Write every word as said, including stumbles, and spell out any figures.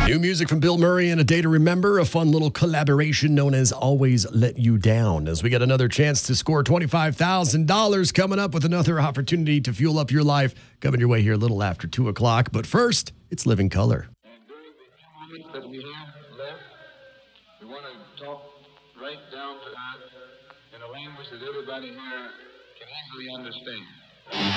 New music from Bill Murray and A Day to Remember, a fun little collaboration known as Always Let You Down. As we get another chance to score twenty-five thousand dollars coming up with another opportunity to fuel up your life coming your way here a little after two o'clock. But first, it's Living Color. And during the few moments that we have left, we want to talk right down to earth in a language that everybody here can easily understand.